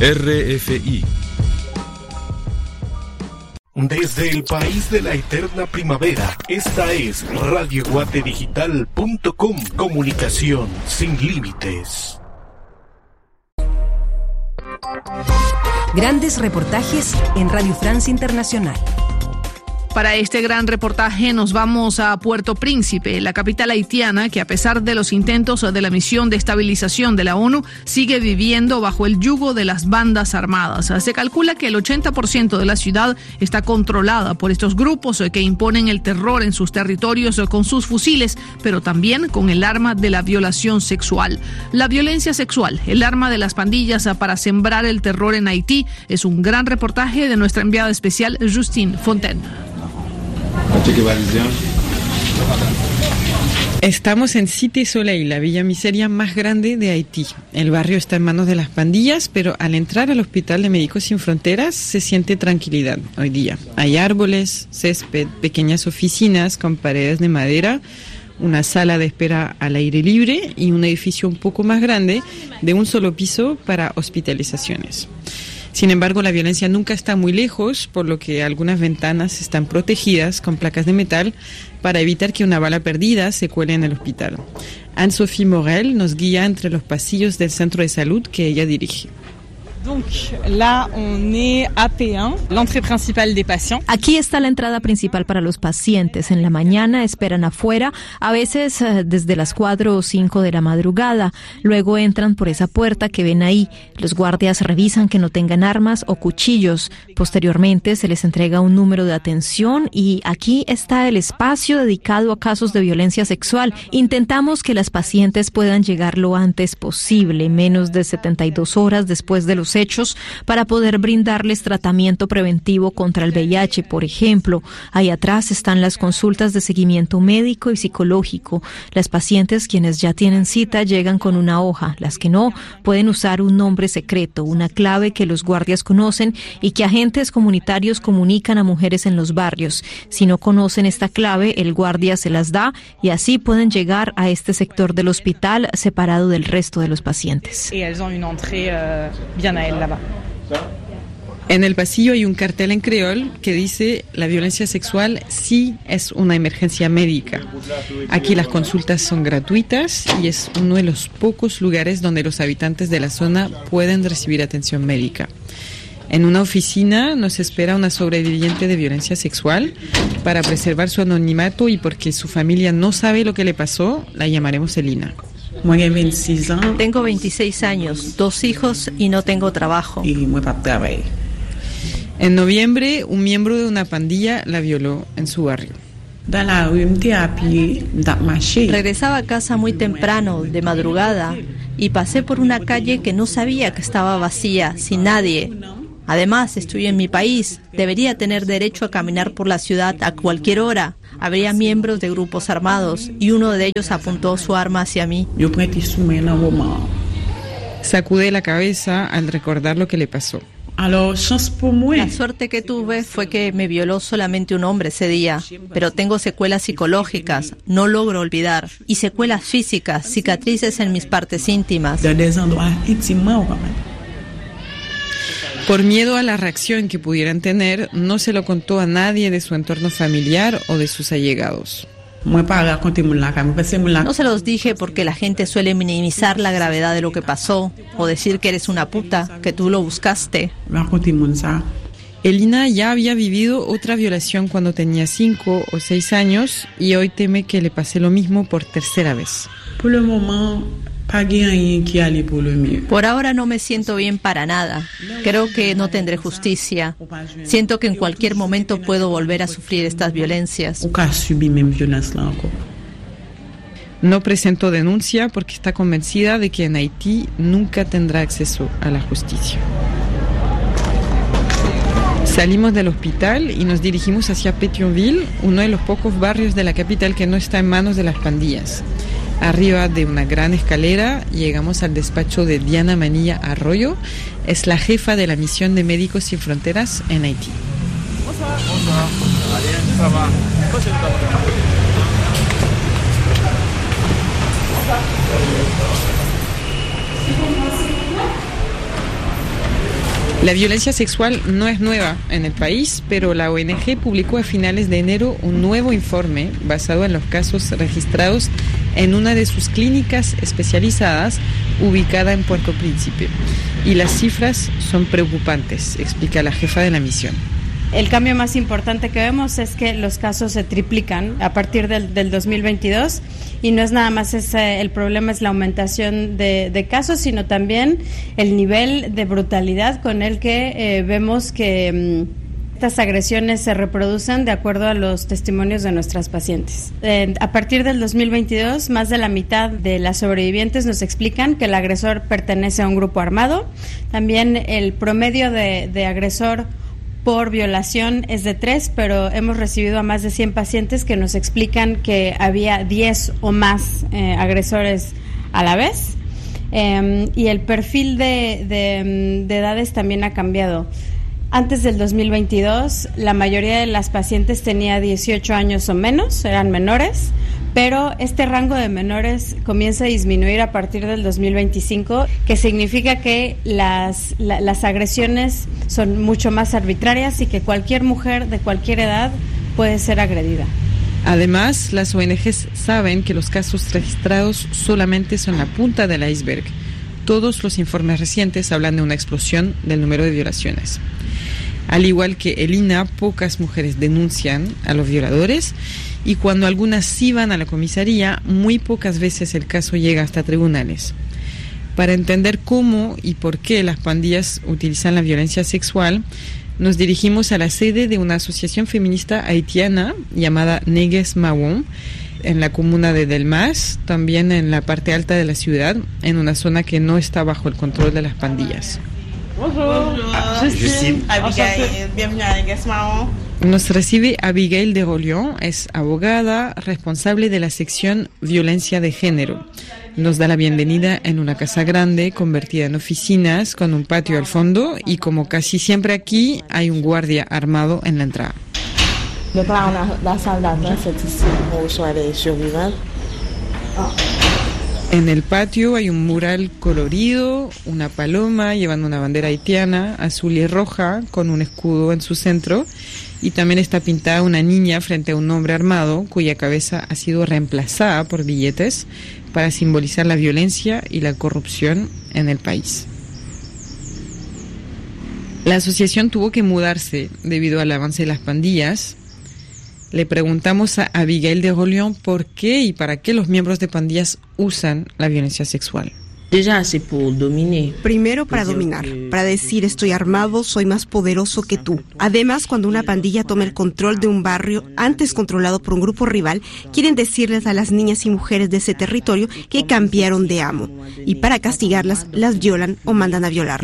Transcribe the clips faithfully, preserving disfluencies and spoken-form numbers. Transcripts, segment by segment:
R F I. Desde el país de la eterna primavera, esta es radio guate digital punto com. Comunicación sin límites. Grandes reportajes en Radio France Internacional. Para este gran reportaje nos vamos a Puerto Príncipe, la capital haitiana, que a pesar de los intentos de la misión de estabilización de la ONU, sigue viviendo bajo el yugo de las bandas armadas. Se calcula que el ochenta por ciento de la ciudad está controlada por estos grupos que imponen el terror en sus territorios con sus fusiles, pero también con el arma de la violación sexual. La violencia sexual, el arma de las pandillas para sembrar el terror en Haití, es un gran reportaje de nuestra enviada especial Justine Fontaine. Estamos en Cité Soleil, la villa miseria más grande de Haití. El barrio está en manos de las pandillas, pero al entrar al Hospital de Médicos Sin Fronteras se siente tranquilidad hoy día. Hay árboles, césped, pequeñas oficinas con paredes de madera, una sala de espera al aire libre y un edificio un poco más grande de un solo piso para hospitalizaciones. Sin embargo, la violencia nunca está muy lejos, por lo que algunas ventanas están protegidas con placas de metal para evitar que una bala perdida se cuele en el hospital. Anne-Sophie Morel nos guía entre los pasillos del centro de salud que ella dirige. Donc, là, on est A P uno, l'entrée principale des patients. Aquí está la entrada principal para los pacientes. En la mañana esperan afuera, a veces uh, desde las cuatro o cinco de la madrugada. Luego entran por esa puerta que ven ahí. Los guardias revisan que no tengan armas o cuchillos. Posteriormente se les entrega un número de atención y aquí está el espacio dedicado a casos de violencia sexual. Intentamos que las pacientes puedan llegar lo antes posible, menos de setenta y dos horas después de los hechos, para poder brindarles tratamiento preventivo contra el V I H, por ejemplo. Ahí atrás están las consultas de seguimiento médico y psicológico. Las pacientes quienes ya tienen cita llegan con una hoja. Las que no, pueden usar un nombre secreto, una clave que los guardias conocen y que agentes comunitarios comunican a mujeres en los barrios. Si no conocen esta clave, el guardia se las da y así pueden llegar a este sector del hospital separado del resto de los pacientes. Y elles ont une entrée euh, bien a elle là-bas. En el pasillo hay un cartel en creol que dice: la violencia sexual sí es una emergencia médica. Aquí las consultas son gratuitas y es uno de los pocos lugares donde los habitantes de la zona pueden recibir atención médica. En una oficina nos espera una sobreviviente de violencia sexual. Para preservar su anonimato y porque su familia no sabe lo que le pasó, la llamaremos Elina. Tengo veintiséis años, dos hijos y no tengo trabajo. En noviembre, un miembro de una pandilla la violó en su barrio. Regresaba a casa muy temprano, de madrugada, y pasé por una calle que no sabía que estaba vacía, sin nadie. Además, estoy en mi país, debería tener derecho a caminar por la ciudad a cualquier hora. Habría miembros de grupos armados y uno de ellos apuntó su arma hacia mí. Sacude la cabeza al recordar lo que le pasó. La suerte que tuve fue que me violó solamente un hombre ese día, pero tengo secuelas psicológicas, no logro olvidar, y secuelas físicas, cicatrices en mis partes íntimas. Por miedo a la reacción que pudieran tener, no se lo contó a nadie de su entorno familiar o de sus allegados. No se los dije porque la gente suele minimizar la gravedad de lo que pasó o decir que eres una puta, que tú lo buscaste. Elina ya había vivido otra violación cuando tenía cinco o seis años y hoy teme que le pase lo mismo por tercera vez. Por ahora no me siento bien para nada. Creo que no tendré justicia. Siento que en cualquier momento puedo volver a sufrir estas violencias. No presentó denuncia porque está convencida de que en Haití nunca tendrá acceso a la justicia. Salimos del hospital y nos dirigimos hacia Pétionville, uno de los pocos barrios de la capital que no está en manos de las pandillas. Arriba de una gran escalera llegamos al despacho de Diana Manilla Arroyo, es la jefa de la misión de Médicos Sin Fronteras en Haití. La violencia sexual no es nueva en el país, pero la O N G publicó a finales de enero un nuevo informe basado en los casos registrados en una de sus clínicas especializadas ubicada en Puerto Príncipe. Y las cifras son preocupantes, explica la jefa de la misión. El cambio más importante que vemos es que los casos se triplican a partir del, del dos mil veintidós y no es nada más ese, el problema es la aumentación de, de casos, sino también el nivel de brutalidad con el que eh, vemos que mmm, estas agresiones se reproducen de acuerdo a los testimonios de nuestras pacientes. Eh, a partir del dos mil veintidós, más de la mitad de las sobrevivientes nos explican que el agresor pertenece a un grupo armado. También el promedio de, de agresor por violación es de tres, pero hemos recibido a más de cien pacientes que nos explican que había diez o más eh, agresores a la vez. Eh, y el perfil de, de, de edades también ha cambiado. Antes del dos mil veintidós, la mayoría de las pacientes tenía dieciocho años o menos, eran menores, pero este rango de menores comienza a disminuir a partir del dos mil veinticinco, que significa que las, la, las agresiones son mucho más arbitrarias y que cualquier mujer de cualquier edad puede ser agredida. Además, las O N Ges saben que los casos registrados solamente son la punta del iceberg. Todos los informes recientes hablan de una explosión del número de violaciones. Al igual que el I N A, pocas mujeres denuncian a los violadores y cuando algunas sí van a la comisaría, muy pocas veces el caso llega hasta tribunales. Para entender cómo y por qué las pandillas utilizan la violencia sexual, nos dirigimos a la sede de una asociación feminista haitiana llamada Neges Mawon, en la comuna de Delmas, también en la parte alta de la ciudad, en una zona que no está bajo el control de las pandillas. Bonjour, Justine, Abigail, bienvenue a Neges Mawon. Nos recibe Abigail de Rollion, es abogada responsable de la sección Violencia de Género. Nos da la bienvenida en una casa grande convertida en oficinas con un patio al fondo y como casi siempre aquí hay un guardia armado en la entrada. En el patio hay un mural colorido, una paloma llevando una bandera haitiana azul y roja con un escudo en su centro. Y también está pintada una niña frente a un hombre armado cuya cabeza ha sido reemplazada por billetes para simbolizar la violencia y la corrupción en el país. La asociación tuvo que mudarse debido al avance de las pandillas. Le preguntamos a Abigail de Rollion por qué y para qué los miembros de pandillas usan la violencia sexual. Primero para dominar, para decir estoy armado, soy más poderoso que tú. Además, cuando una pandilla toma el control de un barrio antes controlado por un grupo rival, quieren decirles a las niñas y mujeres de ese territorio que cambiaron de amo. Y para castigarlas, las violan o mandan a violar.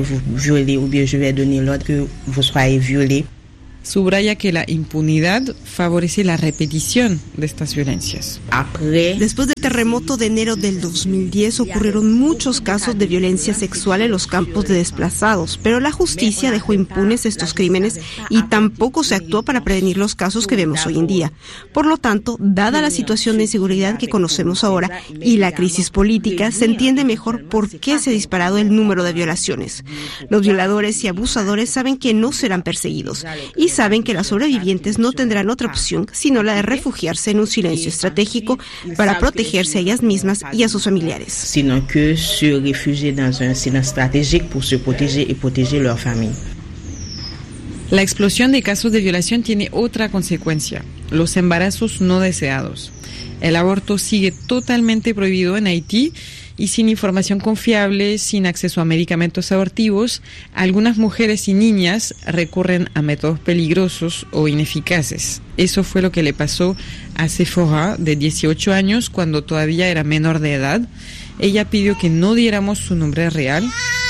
Subraya que la impunidad favorece la repetición de estas violencias. Después del terremoto de enero del dos mil diez ocurrieron muchos casos de violencia sexual en los campos de desplazados, pero la justicia dejó impunes estos crímenes y tampoco se actuó para prevenir los casos que vemos hoy en día. Por lo tanto, dada la situación de inseguridad que conocemos ahora y la crisis política, se entiende mejor por qué se ha disparado el número de violaciones. Los violadores y abusadores saben que no serán perseguidos y saben que las sobrevivientes no tendrán otra opción sino la de refugiarse en un silencio estratégico para protegerse a ellas mismas y a sus familiares. Sino que se refugier dans un silence stratégique pour se protéger et protéger leur famille. La explosión de casos de violación tiene otra consecuencia: los embarazos no deseados. El aborto sigue totalmente prohibido en Haití y sin información confiable, sin acceso a medicamentos abortivos, algunas mujeres y niñas recurren a métodos peligrosos o ineficaces. Eso fue lo que le pasó a Sephora, de dieciocho años, cuando todavía era menor de edad. Ella pidió que no diéramos su nombre real.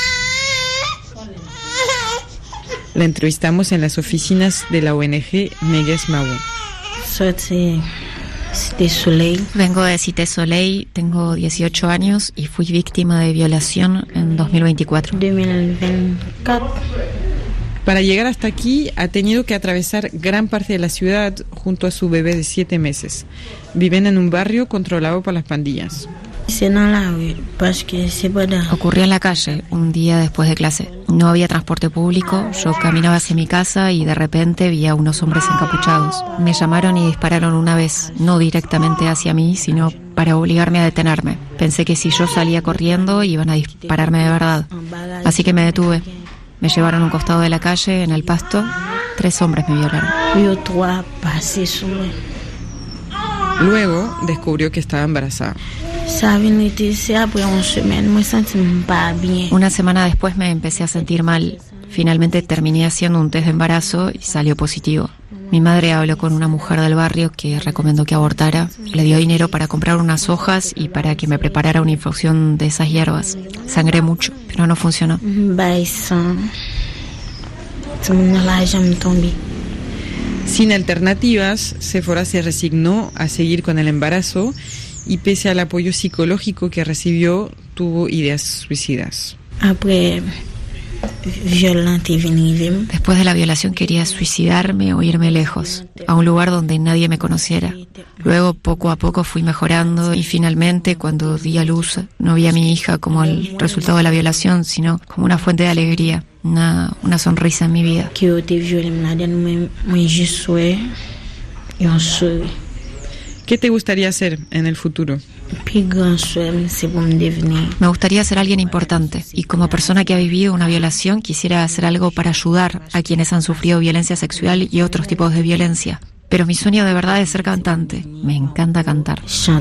La entrevistamos en las oficinas de la O N G Neges Mawon. Cité Soleil. Vengo de Cité Soleil, tengo dieciocho años y fui víctima de violación en dos mil veinticuatro. dos mil veinticuatro. Para llegar hasta aquí ha tenido que atravesar gran parte de la ciudad junto a su bebé de siete meses. Viven en un barrio controlado por las pandillas. Ocurrió en la calle, un día después de clase. No había transporte público, yo caminaba hacia mi casa y de repente vi a unos hombres encapuchados. Me llamaron y dispararon una vez, no directamente hacia mí, sino para obligarme a detenerme. Pensé que si yo salía corriendo iban a dispararme de verdad. Así que me detuve. Me llevaron a un costado de la calle, en el pasto. Tres hombres me violaron. Luego descubrió que estaba embarazada. Una semana después me empecé a sentir mal. Finalmente terminé haciendo un test de embarazo y salió positivo. Mi madre habló con una mujer del barrio que recomendó que abortara. Le dio dinero para comprar unas hojas y para que me preparara una infusión de esas hierbas. Sangré mucho, pero no funcionó. Sin alternativas, Sephora se resignó a seguir con el embarazo y pese al apoyo psicológico que recibió, tuvo ideas suicidas. Después de la violación quería suicidarme o irme lejos, a un lugar donde nadie me conociera. Luego, poco a poco, fui mejorando y finalmente, cuando di a luz, no vi a mi hija como el resultado de la violación, sino como una fuente de alegría, una, una sonrisa en mi vida. ¿Qué te gustaría hacer en el futuro? Me gustaría ser alguien importante y como persona que ha vivido una violación quisiera hacer algo para ayudar a quienes han sufrido violencia sexual y otros tipos de violencia. Pero mi sueño de verdad es ser cantante. Me encanta cantar.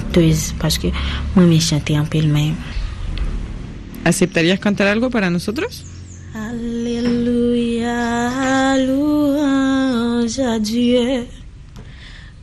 ¿Aceptarías cantar algo para nosotros? Aleluya, louange à Dieu.